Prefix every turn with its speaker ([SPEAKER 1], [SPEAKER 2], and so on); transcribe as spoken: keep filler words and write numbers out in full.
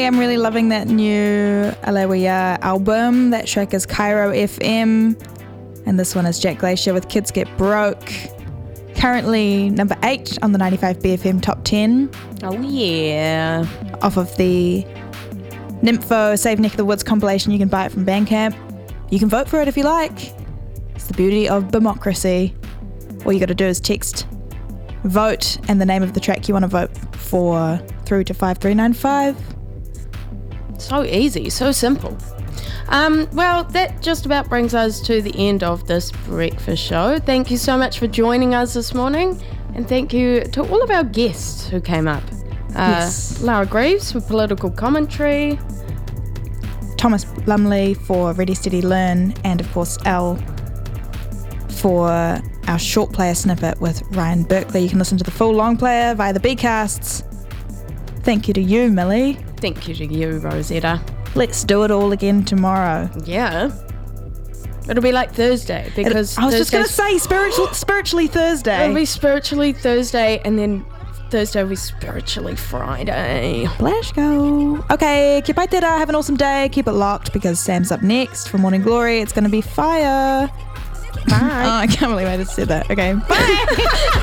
[SPEAKER 1] Hey, I'm really loving that new Alawaya album. That track is Cairo F M. And this one is Jack Glacier with Kids Get Broke. Currently number eight on the ninety-five B F M top ten.
[SPEAKER 2] Oh, yeah.
[SPEAKER 1] Off of the Nympho Save Neck of the Woods compilation. You can buy it from Bandcamp. You can vote for it if you like. It's the beauty of democracy. All you got to do is text vote and the name of the track you want to vote for through to five three nine five.
[SPEAKER 2] So easy, so simple. Um, well, that just about brings us to the end of this breakfast show. Thank you so much for joining us this morning, and thank you to all of our guests who came up. Uh,
[SPEAKER 1] Yes.
[SPEAKER 2] Lara Greaves for political commentary.
[SPEAKER 1] Thomas Lumley for Ready Steady Learn, and of course Elle for our short player snippet with Ryan Berkeley. You can listen to the full long player via the B-casts. Thank you to you, Millie.
[SPEAKER 2] Thank you to you, Rosetta.
[SPEAKER 1] Let's do it all again tomorrow.
[SPEAKER 2] Yeah. It'll be like Thursday because
[SPEAKER 1] I was just going to
[SPEAKER 2] Thursday's-
[SPEAKER 1] say spiritual, spiritually Thursday.
[SPEAKER 2] It'll be spiritually Thursday, and then Thursday will be spiritually Friday.
[SPEAKER 1] Let's go. Okay, kia pai te rā. Have an awesome day. Keep it locked because Sam's up next for Morning Glory. It's going to be fire.
[SPEAKER 2] Bye.
[SPEAKER 1] Oh, I can't believe I just said that. Okay, bye.